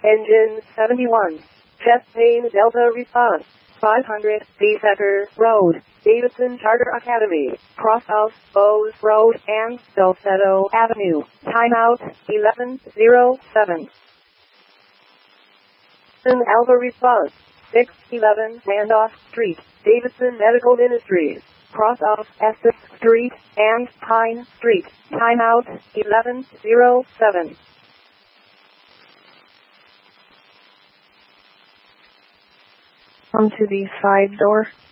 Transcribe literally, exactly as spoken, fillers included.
Engine seventy-one. Chest main Delta response. five hundred, Beefecker Road, Davidson Charter Academy, cross of Bowes Road and Dulcedo Avenue. Timeout eleven oh seven. Alpha response. six eleven Randolph Street, Davidson Medical Ministries, cross of Essex Street and Pine Street. Timeout eleven oh seven. Come to the side door.